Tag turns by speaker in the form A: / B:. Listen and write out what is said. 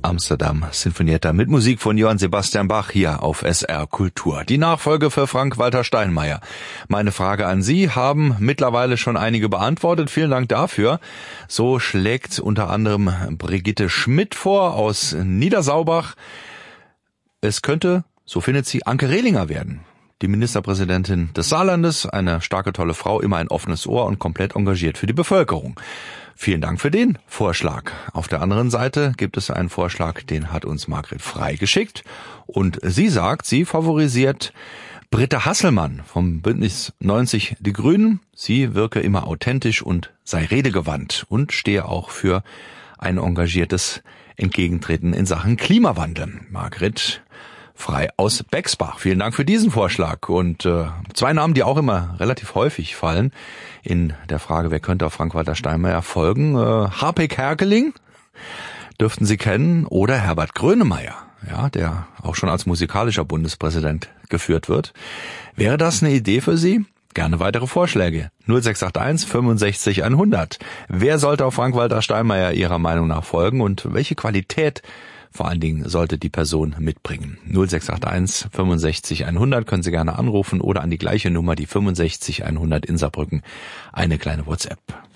A: Amsterdam Sinfonietta mit Musik von Johann Sebastian Bach hier auf SR Kultur. Die Nachfolge für Frank-Walter Steinmeier. Meine Frage an Sie haben mittlerweile schon einige beantwortet. Vielen Dank dafür. So schlägt unter anderem Brigitte Schmidt vor aus Niedersaubach. Es könnte, so findet sie, Anke Rehlinger werden. Die Ministerpräsidentin des Saarlandes, eine starke, tolle Frau, immer ein offenes Ohr und komplett engagiert für die Bevölkerung. Vielen Dank für den Vorschlag. Auf der anderen Seite gibt es einen Vorschlag, den hat uns Margret Frey geschickt. Und sie sagt, sie favorisiert Britta Hasselmann vom Bündnis 90 Die Grünen. Sie wirke immer authentisch und sei redegewandt und stehe auch für ein engagiertes Entgegentreten in Sachen Klimawandel. Margret Frey aus Bexbach. Vielen Dank für diesen Vorschlag. Und zwei Namen, die auch immer relativ häufig fallen in der Frage, wer könnte auf Frank-Walter Steinmeier folgen. Harpek Kerkeling dürften Sie kennen oder Herbert Grönemeyer, ja, der auch schon als musikalischer Bundespräsident geführt wird. Wäre das eine Idee für Sie? Gerne weitere Vorschläge. 0681 65 100. Wer sollte auf Frank-Walter Steinmeier Ihrer Meinung nach folgen und welche Qualität vor allen Dingen sollte die Person mitbringen? 0681 65 100 können Sie gerne anrufen oder an die gleiche Nummer, die 65 100 in Saarbrücken, eine kleine WhatsApp.